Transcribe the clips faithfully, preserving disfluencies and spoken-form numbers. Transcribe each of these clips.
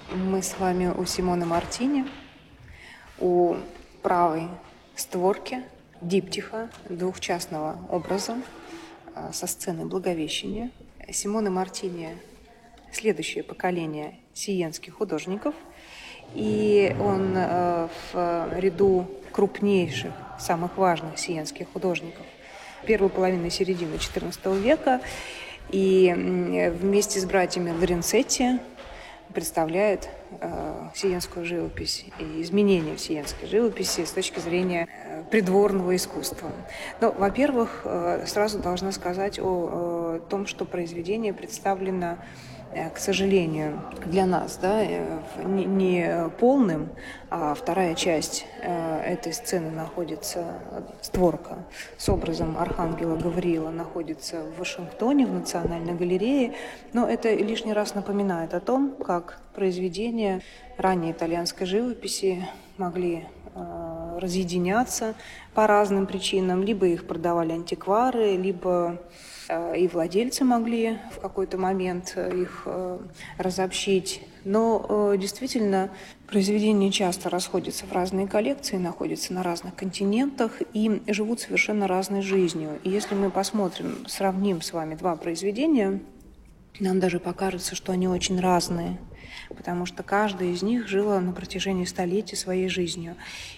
Мы с вами у Симоне Мартини, у правой створки диптиха двухчастного образа со сцены Благовещения. Симоне Мартини – следующее поколение сиенских художников, и он в ряду крупнейших, самых важных сиенских художников первой половины и середины четырнадцатого века, и вместе с братьями Лоренцетти представляет э, сиенскую живопись и изменения в сиенской живописи с точки зрения э, придворного искусства. Ну, во-первых, э, сразу должна сказать о, о том, что произведение представлено, э, к сожалению, для нас, да, э, не, не полным, а вторая часть э, этой сцены находится, створка с образом архангела Гавриила находится в Вашингтоне, в Национальной галерее, но это лишний раз напоминает о том, как произведения ранней итальянской живописи могли э, разъединяться по разным причинам. Либо их продавали антиквары, либо э, и владельцы могли в какой-то момент их э, разобщить. Но э, действительно произведения часто расходятся в разные коллекции, находятся на разных континентах и живут совершенно разной жизнью. И если мы посмотрим, сравним с вами два произведения, нам даже покажется, что они очень разные, потому что каждая из них жила на протяжении столетий своей жизнью.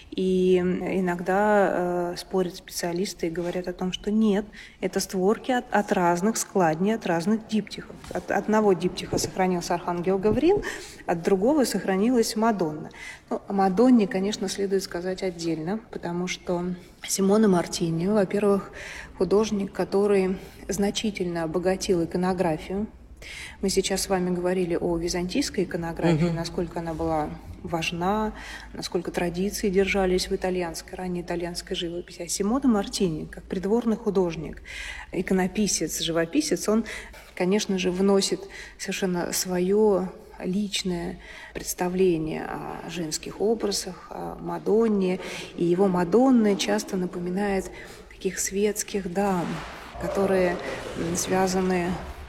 И иногда э, спорят специалисты и говорят о том, что нет, это створки от, от разных складней, от разных диптихов. От одного диптиха сохранился архангел Гавриил, от другого сохранилась Мадонна. Ну, о Мадонне, конечно, следует сказать отдельно, потому что Симоне Мартини, во-первых, художник, который значительно обогатил иконографию. Мы сейчас с вами говорили о византийской иконографии, uh-huh. насколько она была важна, насколько традиции держались в итальянской, ранней итальянской живописи. А Симоне Мартини, как придворный художник, иконописец, живописец, он, конечно же, вносит совершенно свое личное представление о женских образах, о Мадонне. И его Мадонны часто напоминают таких светских дам, которые связаны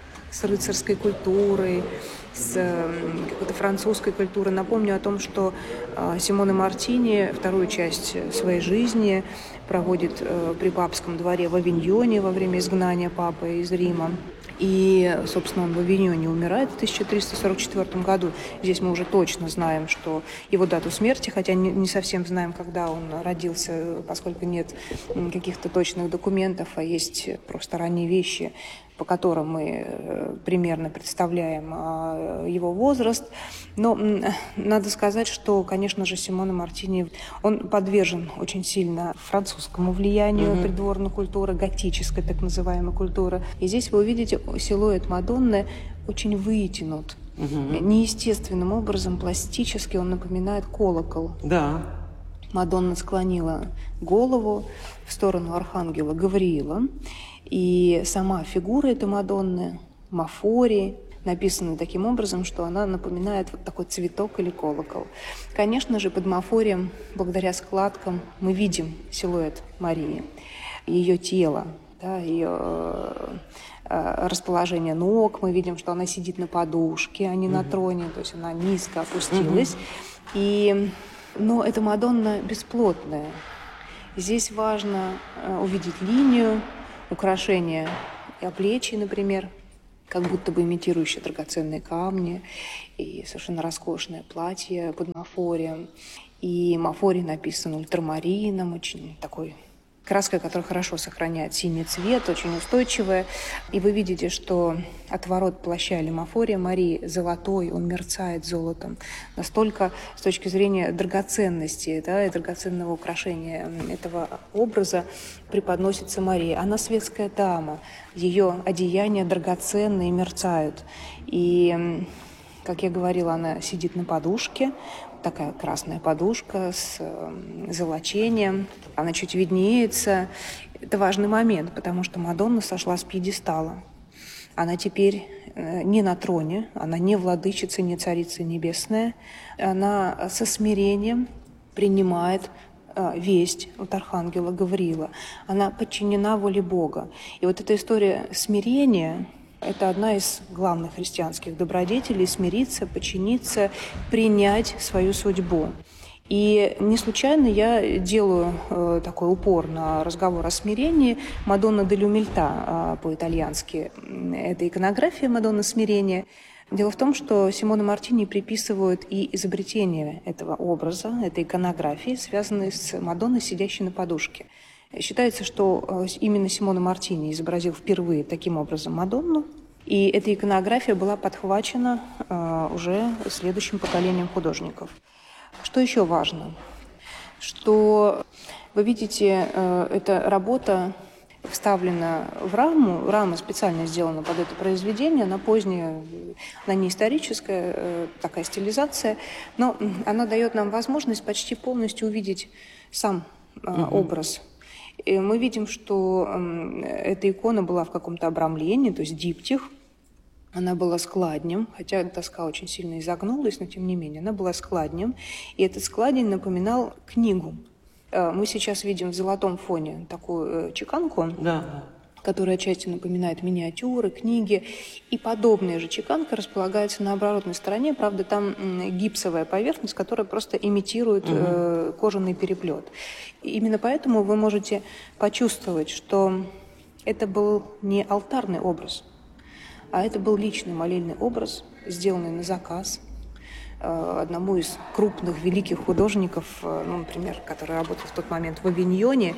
с рыцарской культурой, с какой-то французской культурой. Напомню о том, что Симоне Мартини вторую часть своей жизни проводит при папском дворе в Авиньоне во время изгнания папы из Рима. И, собственно, он в Авиньоне умирает в тысяча триста сорок четвёртом году. Здесь мы уже точно знаем, что его дату смерти, хотя не совсем знаем, когда он родился, поскольку нет каких-то точных документов, а есть просто ранние вещи, по которым мы примерно представляем его возраст. Но надо сказать, что, конечно же, Симоне Мартини, он подвержен очень сильно французскому влиянию mm-hmm. придворной культуры, готической так называемой культуры. И здесь вы увидите, силуэт Мадонны очень вытянут. Mm-hmm. Неестественным образом, пластически он напоминает колокол. Да. Мадонна склонила голову в сторону архангела Гавриила. И сама фигура этой Мадонны, мафори, написана таким образом, что она напоминает вот такой цветок или колокол. Конечно же, под мафорием, благодаря складкам, мы видим силуэт Марии, ее тело, да, ее э, расположение ног. Мы видим, что она сидит на подушке, а не mm-hmm. на троне, то есть она низко опустилась. Mm-hmm. И, но эта Мадонна бесплотная. Здесь важно э, увидеть линию, украшения и плечи, например, как будто бы имитирующие драгоценные камни, и совершенно роскошное платье под мафорием. И мафорий написан ультрамарином, очень такой краской, которая хорошо сохраняет синий цвет, очень устойчивая. И вы видите, что отворот плаща или мафория Марии золотой, он мерцает золотом. Настолько с точки зрения драгоценности, да, и драгоценного украшения этого образа преподносится Марии. Она светская дама, ее одеяния драгоценные мерцают. И, как я говорила, она сидит на подушке, такая красная подушка с золочением. Она чуть виднеется. Это важный момент, потому что Мадонна сошла с пьедестала. Она теперь не на троне, она не владычица, не царица небесная. Она со смирением принимает весть от архангела Гавриила. Она подчинена воле Бога. И вот эта история смирения, Это одна из главных христианских добродетелей – смириться, подчиниться, принять свою судьбу. И не случайно я делаю э, такой упор на разговор о смирении. «Мадонна дель умильтà» э, по-итальянски – это иконография «Мадонна смирения». Дело в том, что Симоне Мартини приписывают и изобретение этого образа, этой иконографии, связанной с Мадонной, сидящей на подушке. Считается, что именно Симоне Мартини изобразил впервые таким образом Мадонну, и эта иконография была подхвачена э, уже следующим поколением художников. Что еще важно? Что, вы видите, э, эта работа вставлена в раму, рама специально сделана под это произведение, она поздняя, она не историческая, э, такая стилизация, но она дает нам возможность почти полностью увидеть сам э, угу. образ. И мы видим, что э, эта икона была в каком-то обрамлении, то есть диптих. Она была складнем, хотя доска очень сильно изогнулась, но тем не менее, она была складнем. И этот складень напоминал книгу. Мы сейчас видим в золотом фоне такую чеканку, да. которая отчасти напоминает миниатюры, книги. И подобная же чеканка располагается на оборотной стороне. Правда, там гипсовая поверхность, которая просто имитирует угу. э, кожаный переплет. И именно поэтому вы можете почувствовать, что это был не алтарный образ, а это был личный молельный образ, сделанный на заказ одному из крупных, великих художников, ну, например, который работал в тот момент в Авиньоне.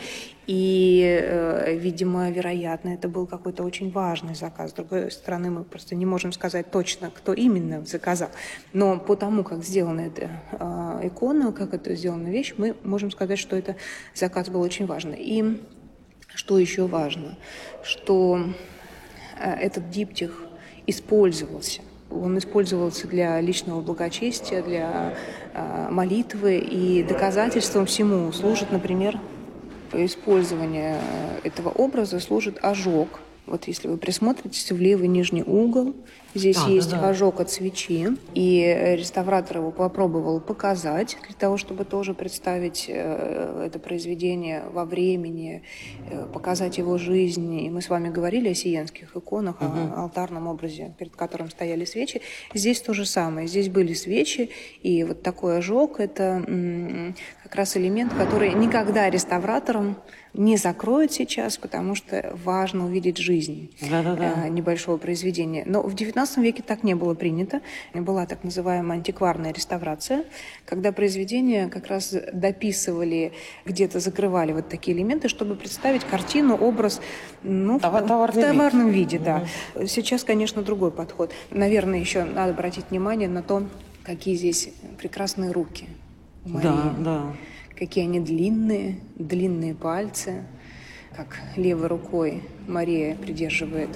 И, видимо, вероятно, это был какой-то очень важный заказ. С другой стороны, мы просто не можем сказать точно, кто именно заказал. Но по тому, как сделана эта икона, как это сделана вещь, мы можем сказать, что этот заказ был очень важный. И что еще важно, что этот диптих использовался. Он использовался для личного благочестия, для э, молитвы, и доказательством всему служит, например, использование этого образа служит ожог. Вот если вы присмотритесь в левый нижний угол, здесь а, есть да, да. ожог от свечи, и реставратор его попробовал показать, для того, чтобы тоже представить э, это произведение во времени, э, показать его жизнь. И мы с вами говорили о сиенских иконах, угу. о алтарном образе, перед которым стояли свечи. Здесь то же самое. Здесь были свечи, и вот такой ожог – это м- как раз элемент, который никогда реставраторам не закроют сейчас, потому что важно увидеть жизнь э, небольшого произведения. Но в девятнадцатом веке так не было принято. Была так называемая антикварная реставрация, когда произведения как раз дописывали, где-то закрывали вот такие элементы, чтобы представить картину, образ ну, Товар, в, товарный в товарном вид. виде. Да. Mm-hmm. Сейчас, конечно, другой подход. Наверное, еще надо обратить внимание на то, какие здесь прекрасные руки у Марии. Да, да. Какие они длинные, длинные пальцы, как левой рукой Мария придерживает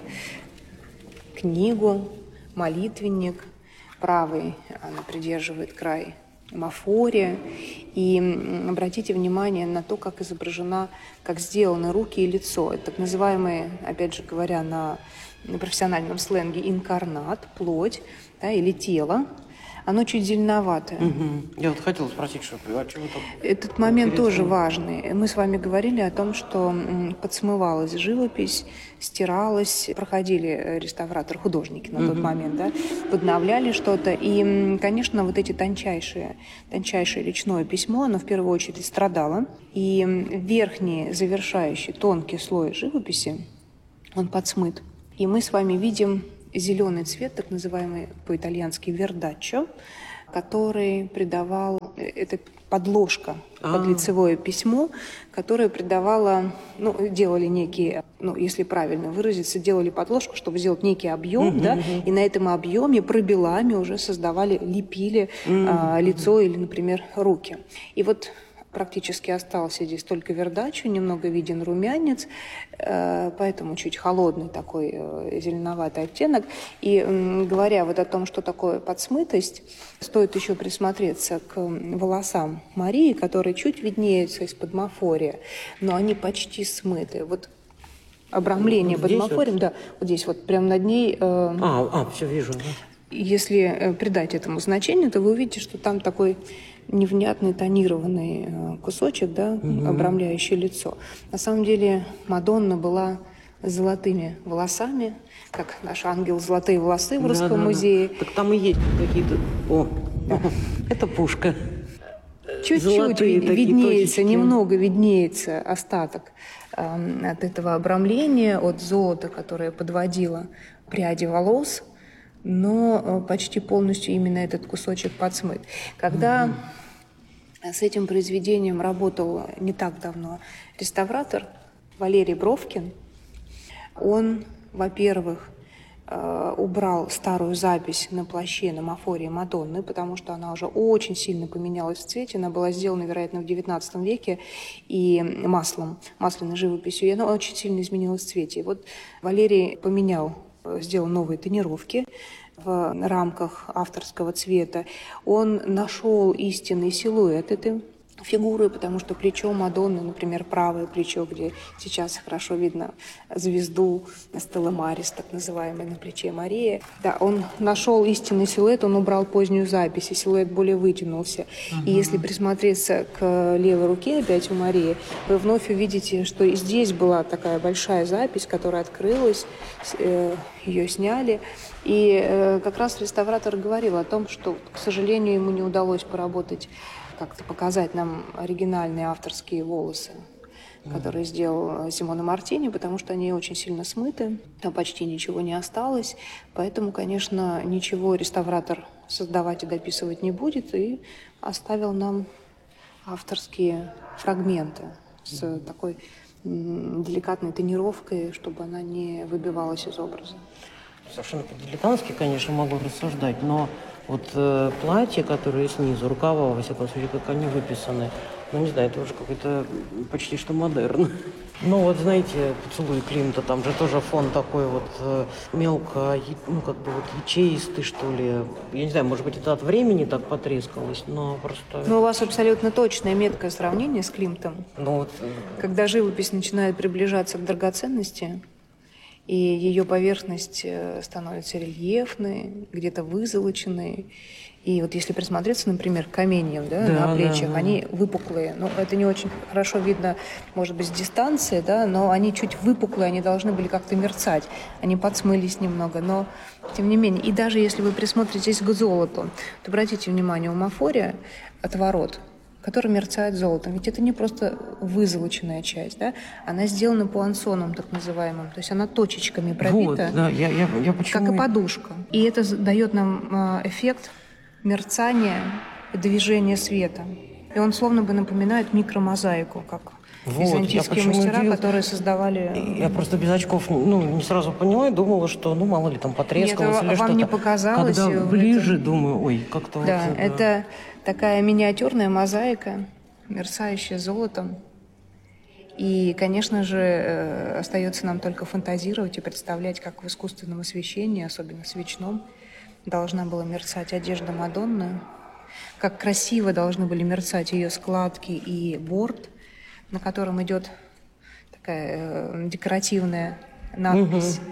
книгу, молитвенник, правой она придерживает край мафория. И обратите внимание на то, как изображена, как сделаны руки и лицо. Это так называемые, опять же говоря на, на профессиональном сленге, инкарнат, плоть, да, или тело. Оно чуть зеленоватое. Угу. Я вот хотела спросить, что а чего там? Этот момент тоже важный. Мы с вами говорили о том, что подсмывалась живопись, стиралась, проходили реставраторы, художники на угу. тот момент, да, подновляли что-то. И, конечно, вот эти тончайшие, тончайшее речное письмо, оно в первую очередь страдало. И верхний завершающий тонкий слой живописи, он подсмыт. И мы с вами видим зеленый цвет, так называемый по-итальянски вердаччо, который придавал, это подложка под лицевое письмо, которое придавало, ну, делали некие, ну, если правильно выразиться, делали подложку, чтобы сделать некий объем, uh-huh, да, uh-huh. и на этом объеме пробелами уже создавали, лепили uh-huh, а, лицо uh-huh. или, например, руки. И вот практически остался здесь только вердаччо, немного виден румянец, поэтому чуть холодный такой зеленоватый оттенок. И говоря вот о том, что такое подсмытость, стоит еще присмотреться к волосам Марии, которые чуть виднеются из-под мафория, но они почти смыты. Вот обрамление вот под мафорием, вот? Да, вот здесь вот прямо над ней. А, а, все вижу. Да. Если придать этому значение, то вы увидите, что там такой невнятный тонированный кусочек, да, угу. обрамляющий лицо. На самом деле Мадонна была с золотыми волосами, как наш ангел «Золотые волосы» в Русском Да, да, музее. Да. Так там и есть какие-то... О, Да. это пушка. Чуть-чуть Золотые вид- такие виднеется, точечки. немного виднеется остаток э, от этого обрамления, от золота, которое подводило пряди волос, но э, почти полностью именно этот кусочек подсмыт. Когда mm-hmm. с этим произведением работал не так давно реставратор Валерий Бровкин, он, во-первых, убрал старую запись на плаще на мафории Мадонны, потому что она уже очень сильно поменялась в цвете. Она была сделана, вероятно, в девятнадцатом веке и маслом, масляной живописью, и она очень сильно изменилась в цвете. И вот Валерий поменял, сделал новые тонировки в рамках авторского цвета. Он нашел истинный силуэт этой фигуры, потому что плечо Мадонны, например, правое плечо, где сейчас хорошо видно звезду Стелла Марис, так называемой, на плече Марии. Да, он нашел истинный силуэт, он убрал позднюю запись, и силуэт более вытянулся. Uh-huh. И если присмотреться к левой руке опять у Марии, вы вновь увидите, что и здесь была такая большая запись, которая открылась, ее сняли. И как раз реставратор говорил о том, что, к сожалению, ему не удалось поработать, как-то показать нам оригинальные авторские волосы, mm-hmm. которые сделал Симона Мартини, потому что они очень сильно смыты, там почти ничего не осталось. Поэтому, конечно, ничего реставратор создавать и дописывать не будет, и оставил нам авторские фрагменты с mm-hmm. такой м- деликатной тонировкой, чтобы она не выбивалась из образа. Совершенно по-дилетантски, конечно, могу рассуждать, но вот э, платья, которые снизу, рукава, во всяком случае, как они выписаны, ну, не знаю, это уже какой-то почти что модерн. Ну, вот, знаете, «Поцелуй Климта», там же тоже фон такой вот э, мелко, ну, как бы вот ячеистый, что ли. Я не знаю, может быть, это от времени так потрескалось, но просто... Ну, у вас абсолютно точное, меткое сравнение с Климтом. Ну, вот... Когда живопись начинает приближаться к драгоценности, и ее поверхность становится рельефной, где-то вызолоченной. И вот если присмотреться, например, к каменьям, да, да, на плечах, да, да. они выпуклые. Ну, это не очень хорошо видно, может быть, с дистанции, да, но они чуть выпуклые, они должны были как-то мерцать. Они подсмылись немного, но тем не менее. И даже если вы присмотритесь к золоту, то обратите внимание, у мафория отворот, который мерцает золотом. Ведь это не просто вызолоченная часть, да? Она сделана пуансоном, так называемым. То есть она точечками пробита, вот, да, я, я, я почему... как и подушка. И это дает нам эффект мерцания и движения света. И он словно бы напоминает микромозаику, как вот, византийские мастера, удивил... которые создавали... Я просто без очков ну, не сразу поняла и думала, что, ну, мало ли, там потрескалось Нет, или вам что-то. не показалось? Когда ближе, это... думаю, ой, как-то... Да, вот, это да. такая миниатюрная мозаика, мерцающая золотом. И, конечно же, остается нам только фантазировать и представлять, как в искусственном освещении, особенно свечном, должна была мерцать одежда Мадонны, как красиво должны были мерцать ее складки и борт, на котором идет такая декоративная надпись. Угу.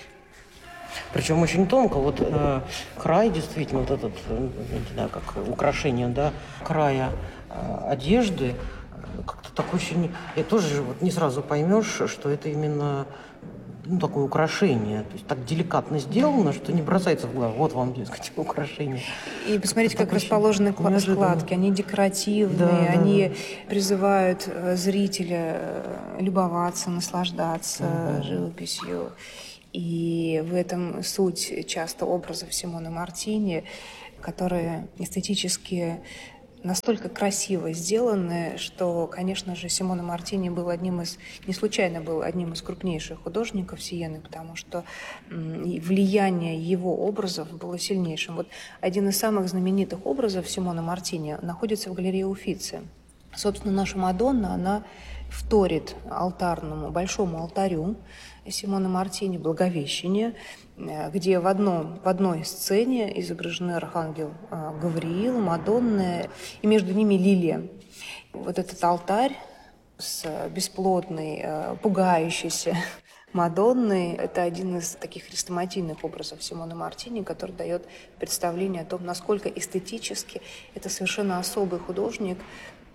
Причем очень тонко. Вот э, край, действительно, вот этот, не знаю, как украшение, да, края э, одежды, как-то так очень... И тоже вот не сразу поймешь, что это именно ну, такое украшение. То есть так деликатно сделано, что не бросается в глаза. Вот вам, дескать, украшение. И посмотрите, это как расположены складки. Они декоративные, да, они да, да. призывают зрителя любоваться, наслаждаться угу. живописью. И в этом суть часто образов Симона Мартини, которые эстетически настолько красиво сделаны, что, конечно же, Симона Мартини был одним из, не случайно был одним из крупнейших художников Сиены, потому что влияние его образов было сильнейшим. Вот один из самых знаменитых образов Симона Мартини находится в галерее Уффици. Собственно, наша Мадонна, она вторит алтарному, большому алтарю Симона Мартини «Благовещение», где в, одном, в одной сцене изображены архангел Гавриил, Мадонна, и между ними лилия. Вот этот алтарь с бесплотной, пугающейся Мадонной – это один из таких хрестоматийных образов Симона Мартини, который дает представление о том, насколько эстетически это совершенно особый художник,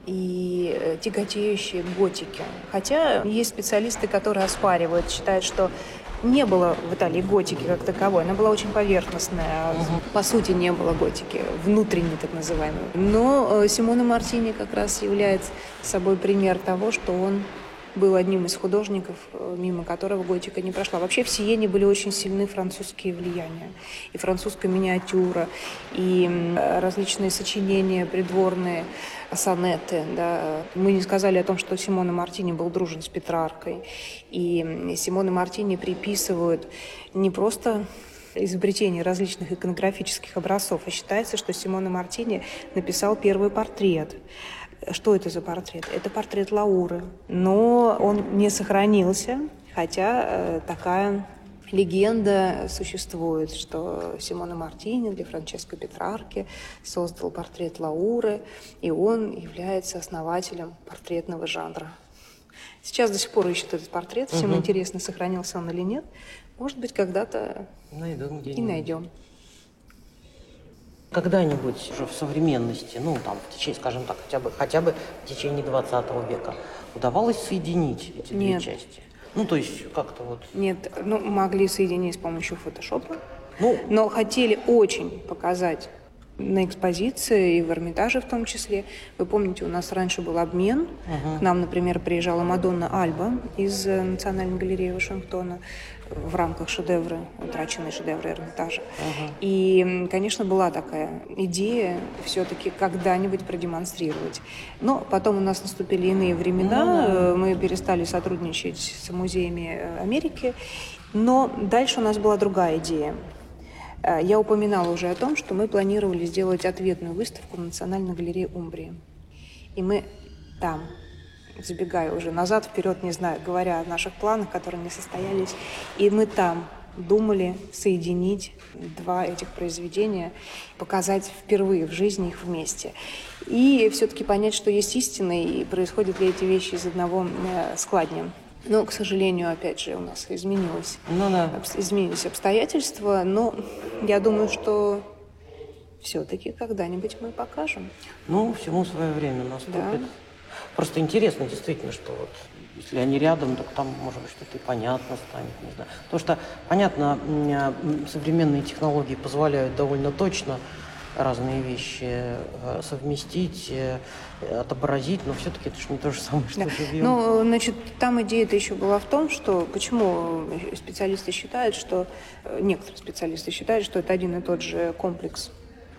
и тяготеющие к готике. Хотя есть специалисты, которые оспаривают, считают, что не было в Италии готики как таковой, она была очень поверхностная, угу. По сути не было готики, внутренней так называемой. Но Симоне Мартини как раз является собой пример того, что он был одним из художников, мимо которого готика не прошла. Вообще в Сиене были очень сильны французские влияния. И французская миниатюра, и различные сочинения придворные, сонеты. Да. Мы не сказали о том, что Симоне Мартини был дружен с Петраркой. И Симоне Мартини приписывают не просто изобретение различных иконографических образцов, а считается, что Симоне Мартини написал первый портрет. Что это за портрет? Это портрет Лауры. Но он не сохранился, хотя э, такая легенда существует, что Симоне Мартини для Франческо Петрарки создал портрет Лауры, и он является основателем портретного жанра. Сейчас до сих пор ищут этот портрет. Всем угу. интересно, сохранился он или нет. Может быть, когда-то найдем и найдем. Когда-нибудь уже в современности, ну, там, в течение, скажем так, хотя бы, хотя бы в течение двадцатого века удавалось соединить эти Нет. две части? Ну, то есть как-то вот... Нет, ну, могли соединить с помощью фотошопа, ну, но хотели очень показать на экспозиции и в Эрмитаже в том числе. Вы помните, у нас раньше был обмен. Uh-huh. К нам, например, приезжала Мадонна Альба из Национальной галереи Вашингтона в рамках шедевра, утраченные шедевры Эрмитажа. Uh-huh. И, конечно, была такая идея все-таки когда-нибудь продемонстрировать. Но потом у нас наступили иные времена, uh-huh. мы перестали сотрудничать с музеями Америки, но дальше у нас была другая идея. Я упоминала уже о том, что мы планировали сделать ответную выставку в Национальной галерее Умбрии. И мы там, забегая уже назад, вперед, не знаю, говоря о наших планах, которые не состоялись, и мы там думали соединить два этих произведения, показать впервые в жизни их вместе. И все-таки понять, что есть истина, и происходят ли эти вещи из одного складня. Но, к сожалению, опять же, у нас изменилось, ну, да. изменились обстоятельства, но я думаю, что все-таки когда-нибудь мы покажем. Ну, всему свое время наступит. Да. Просто интересно, действительно, что вот если они рядом, то там, может быть, что-то и понятно станет, не знаю. Потому что, понятно, современные технологии позволяют довольно точно разные вещи совместить, отобразить, но все-таки это же не то же самое, что да. живьем. Ну, значит, там идея-то еще была в том, что почему специалисты считают, что некоторые специалисты считают, что это один и тот же комплекс.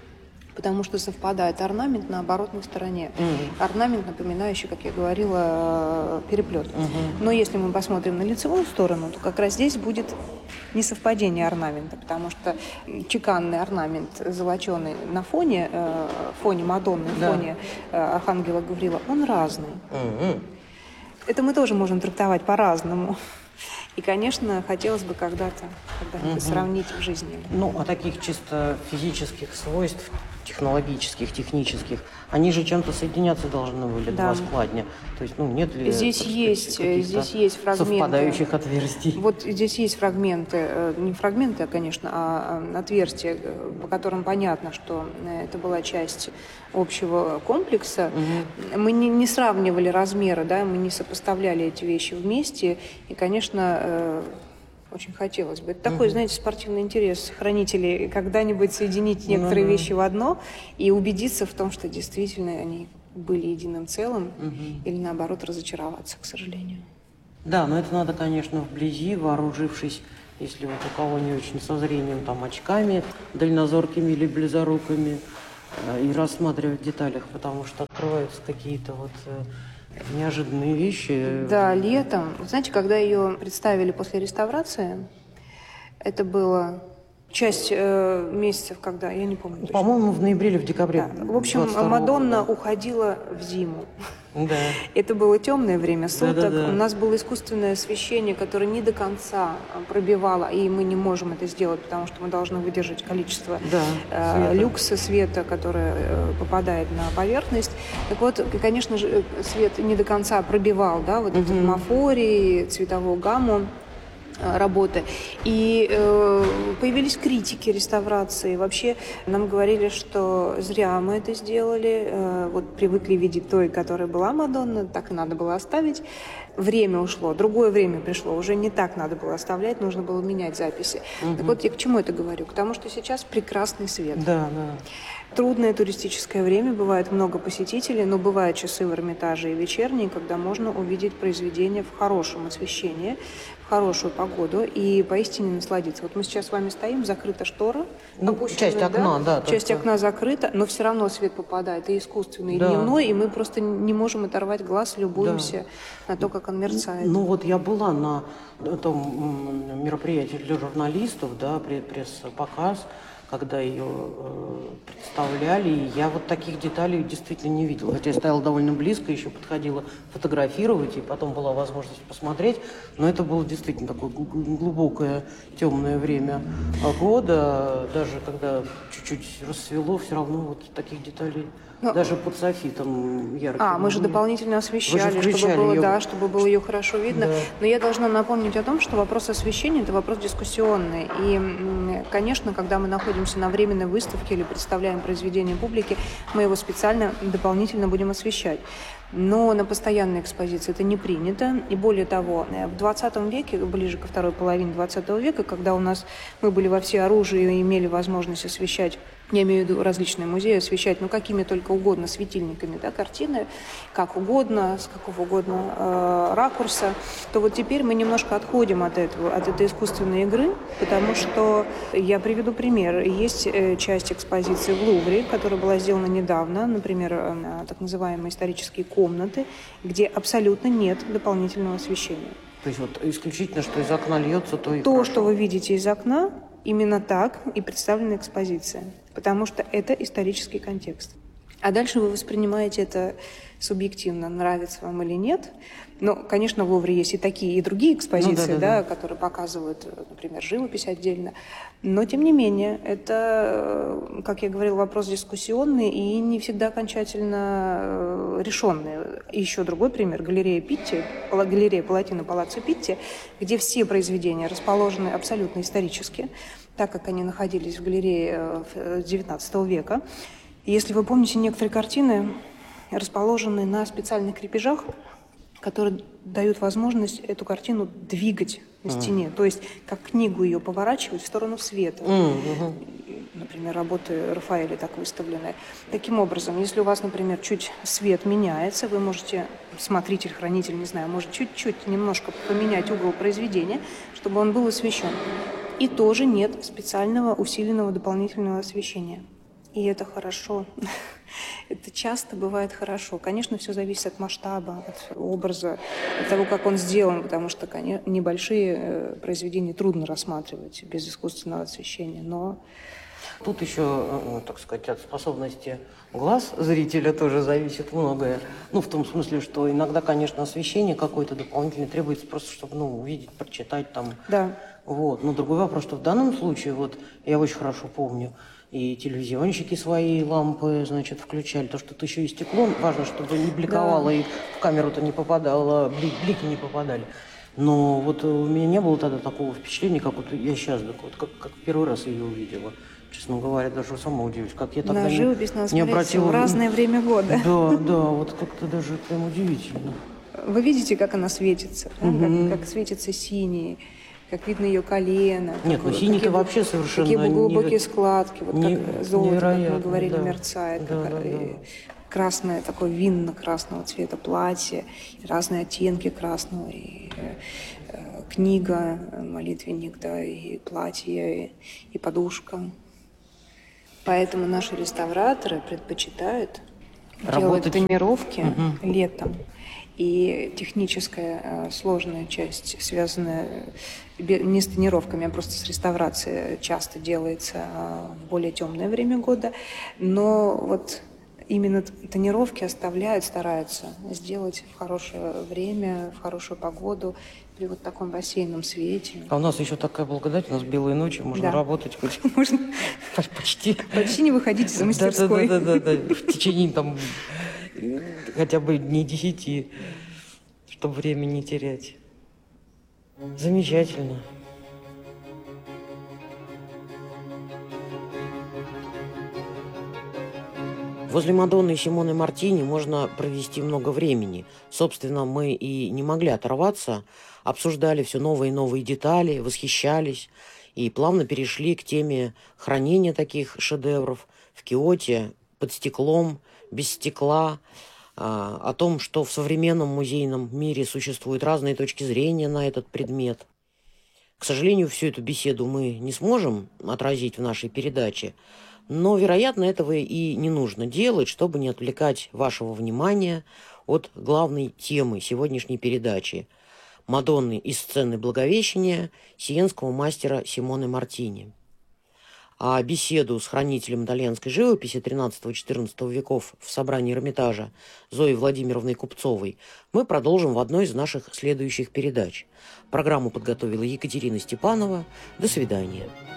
Потому что совпадает орнамент на оборотной стороне. Mm-hmm. Орнамент, напоминающий, как я говорила, переплет. Mm-hmm. Но если мы посмотрим на лицевую сторону, то как раз здесь будет несовпадение орнамента, потому что чеканный орнамент, золоченый на фоне, э, фоне Мадонны, да. фоне э, Архангела Гавриила, он разный. Mm-hmm. Это мы тоже можем трактовать по-разному. И, конечно, хотелось бы когда-то, когда-нибудь угу. сравнить в жизни. Ну, а таких чисто физических свойств, технологических, технических, они же чем-то соединяться должны были, да. два складня. То есть, ну, нет ли здесь есть, здесь есть фрагменты, совпадающих отверстий? Вот здесь есть фрагменты, не фрагменты, конечно, а отверстия, по которым понятно, что это была часть общего комплекса. Угу. Мы не, не сравнивали размеры, да, мы не сопоставляли эти вещи вместе. И, конечно, очень хотелось бы. Это такой, uh-huh. знаете, спортивный интерес хранителей, когда-нибудь соединить некоторые uh-huh. вещи в одно и убедиться в том, что действительно они были единым целым, uh-huh. или, наоборот, разочароваться, к сожалению. Да, но это надо, конечно, вблизи, вооружившись, если вот у кого не очень со зрением, там, очками дальнозоркими или близорукими, и рассматривать в деталях, потому что открываются какие-то вот... неожиданные вещи. Да, летом. Знаете, когда ее представили после реставрации, это было часть э, месяцев, когда, я не помню точно. По-моему, в ноябре или в декабре. Да. В общем, Мадонна года. уходила в зиму. Да. Это было темное время суток. Да, да, да. У нас было искусственное освещение, которое не до конца пробивало, и мы не можем это сделать, потому что мы должны выдержать количество да, э, света. люкса, света, которое э, попадает на поверхность. Так вот, конечно же, свет не до конца пробивал, да, вот угу. эти мафории, цветовую гамму. работы. И э, появились критики реставрации. Вообще нам говорили, что зря мы это сделали. Э, вот привыкли видеть той, которая была Мадонна, так и надо было оставить. Время ушло, другое время пришло, уже не так надо было оставлять, нужно было менять записи. Угу. Так вот, я к чему это говорю? К тому, что сейчас прекрасный свет. Да, да. Трудное туристическое время, бывает много посетителей, но бывают часы в Эрмитаже и вечерние, когда можно увидеть произведение в хорошем освещении, в хорошую погоду и поистине насладиться. Вот мы сейчас с вами стоим, закрыта штора. Ну, часть окна, да. да часть только... окна закрыта, но все равно свет попадает, и искусственный, и да. дневной, и мы просто не можем оторвать глаз, любуемся да. на то, как он мерцает. Ну вот я была на этом мероприятии для журналистов, да, пресс-показ, когда ее э, представляли, и я вот таких деталей действительно не видела. Хотя я стояла довольно близко, еще подходила фотографировать, и потом была возможность посмотреть, но это было действительно такое глубокое темное время года, даже когда чуть-чуть рассвело, все равно вот таких деталей... Но... Даже под софитом ярким. А, мы же дополнительно освещали, чтобы было, ее... да, чтобы было ее хорошо видно. Да. Но я должна напомнить о том, что вопрос освещения – это вопрос дискуссионный. И, конечно, когда мы находимся на временной выставке или представляем произведение публике, мы его специально дополнительно будем освещать. Но на постоянной экспозиции это не принято. И более того, в двадцатом веке, ближе ко второй половине двадцатого века, когда у нас мы были во всеоружии и имели возможность освещать, я имею в виду различные музеи, освещать, ну, какими только угодно светильниками, да, картины, как угодно, с какого угодно э, ракурса, то вот теперь мы немножко отходим от этого, от этой искусственной игры, потому что, я приведу пример, есть э, часть экспозиции в Лувре, которая была сделана недавно, например, э, так называемые исторические комнаты, где абсолютно нет дополнительного освещения. То есть вот исключительно, что из окна льется, то и То, хорошо. что вы видите из окна, именно так и представлена экспозиция, потому что это исторический контекст. А дальше вы воспринимаете это субъективно, нравится вам или нет. Но, конечно, в Лувре есть и такие, и другие экспозиции, ну, да, да, да, которые показывают, например, живопись отдельно. Но, тем не менее, это, как я говорила, вопрос дискуссионный и не всегда окончательно решенный. Еще другой пример – галерея Питти, галерея Палатино Палаццо Питти, где все произведения расположены абсолютно исторически, так как они находились в галерее девятнадцатого века. И если вы помните, некоторые картины расположены на специальных крепежах, которые дают возможность эту картину двигать на стене. Mm. То есть, как книгу ее поворачивать в сторону света. Mm-hmm. Например, работы Рафаэля так выставлены. Таким образом, если у вас, например, чуть свет меняется, вы можете, смотритель, хранитель, не знаю, может чуть-чуть немножко поменять угол произведения, чтобы он был освещен. И тоже нет специального усиленного дополнительного освещения. И это хорошо. Это часто бывает хорошо. Конечно, все зависит от масштаба, от образа, от того, как он сделан, потому что конечно, небольшие произведения трудно рассматривать без искусственного освещения, но... Тут еще, так сказать, от способности глаз зрителя тоже зависит многое. Ну, в том смысле, что иногда, конечно, освещение какое-то дополнительное требуется просто, чтобы, ну, увидеть, прочитать там. Да. Вот. Но другой вопрос, что в данном случае, вот, я очень хорошо помню, и телевизионщики свои лампы, значит, включали. То, что тут еще и стекло, важно, чтобы не бликовало, да. И в камеру-то не попадало, блики не попадали. Но вот у меня не было тогда такого впечатления, как вот я сейчас, вот, как, как первый раз ее увидела. Честно говоря, даже сама удивилась, как я тогда на живопись не, надо не обратила... в разное время года. Да, да, вот как-то даже прям удивительно. Вы видите, как она светится, угу. да? как, как светится синий, как видно ее колено. Нет, ну синий-то вообще совершенно... Какие глубокие не... складки, вот не... как золото, как мы говорили, да. мерцает. Да, как, да, да. Красное, такое винно-красного цвета платье, разные оттенки красного, и э, книга, молитвенник, да, и платье, и, и подушка. Поэтому наши реставраторы предпочитают Работать. делать тонировки угу. летом. И техническая сложная часть, связанная не с тонировками, а просто с реставрацией, часто делается в более темное время года. Но вот именно тонировки оставляют, стараются сделать в хорошее время, в хорошую погоду, при вот таком бассейном свете. А у нас еще такая благодать, у нас белые ночи, можно да. работать хоть можно почти. Почти не выходить из мастерской. Да, да, да, да, в течение там хотя бы дней десяти, чтобы время не терять. Замечательно. Возле Мадонны и Симоне Мартини можно провести много времени. Собственно, мы и не могли оторваться, обсуждали все новые и новые детали, восхищались и плавно перешли к теме хранения таких шедевров в Киоте, под стеклом, без стекла, а, о том, что в современном музейном мире существуют разные точки зрения на этот предмет. К сожалению, всю эту беседу мы не сможем отразить в нашей передаче, но, вероятно, этого и не нужно делать, чтобы не отвлекать вашего внимания от главной темы сегодняшней передачи – Мадонны из сцены Благовещения сиенского мастера Симоне Мартини. А беседу с хранителем итальянской живописи тринадцатого-четырнадцатого веков в собрании Эрмитажа Зоей Владимировной Купцовой мы продолжим в одной из наших следующих передач. Программу подготовила Екатерина Степанова. До свидания.